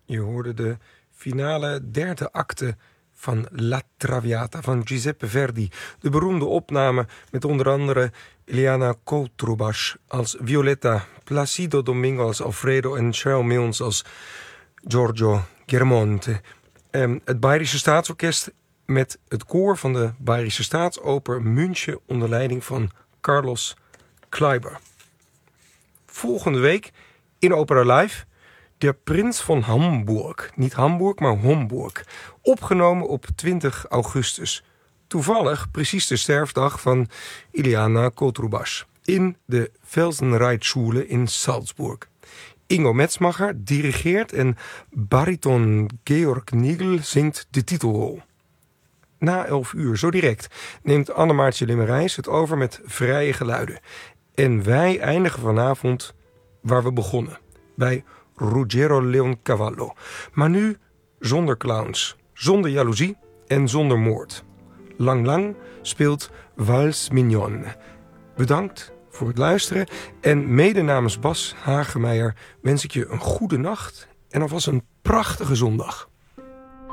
Je hoorde de finale derde acte van La Traviata van Giuseppe Verdi. De beroemde opname met onder andere Ileana Cotrubas als Violetta, Placido Domingo als Alfredo en Cheryl Milnes als Giorgio Germonte. Het Bayerische Staatsorkest met het koor van de Bayerische Staatsoper München onder leiding van Carlos Kleiber. Volgende week in Opera Live Der Prins van Hamburg. Niet Hamburg, maar Homburg. Opgenomen op 20 augustus. Toevallig precies de sterfdag van Ileana Cotrubas. In de Felsenreitschule in Salzburg. Ingo Metzmacher dirigeert en bariton Georg Nigel zingt de titelrol. Na 11 uur, zo direct, neemt Annemaartje Limmerijs het over met vrije geluiden. En wij eindigen vanavond waar we begonnen. Bij Ruggero Leoncavallo. Maar nu zonder clowns, zonder jaloezie en zonder moord. Lang Lang speelt Valse Mignonne. Bedankt voor het luisteren en mede namens Bas Hagemeijer wens ik je een goede nacht en alvast een prachtige zondag.